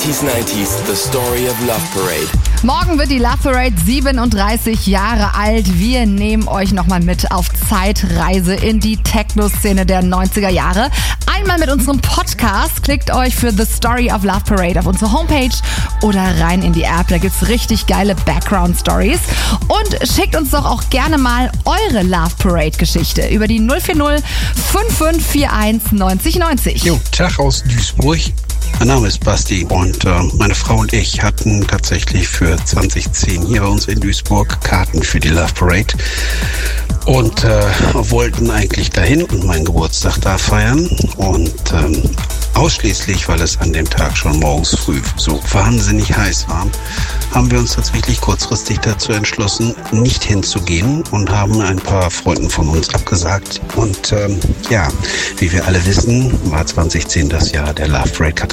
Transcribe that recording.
80s, The Story of Love Parade. Morgen wird die Love Parade 37 Jahre alt. Wir nehmen euch nochmal mit auf Zeitreise in die Techno-Szene der 90er Jahre. Einmal mit unserem Podcast. Klickt euch für The Story of Love Parade auf unsere Homepage oder rein in die App. Da gibt's richtig geile Background-Stories. Und schickt uns doch auch gerne mal eure Love Parade-Geschichte über die 040 5541 90 90. Jo, Tag aus Duisburg. Mein Name ist Basti und meine Frau und ich hatten tatsächlich für 2010 hier bei uns in Duisburg Karten für die Love Parade und wollten eigentlich dahin und meinen Geburtstag da feiern und ausschließlich, weil es an dem Tag schon morgens früh so wahnsinnig heiß war, haben wir uns tatsächlich kurzfristig dazu entschlossen, nicht hinzugehen und haben ein paar Freunden von uns abgesagt. Und wie wir alle wissen, war 2010 das Jahr der Love Parade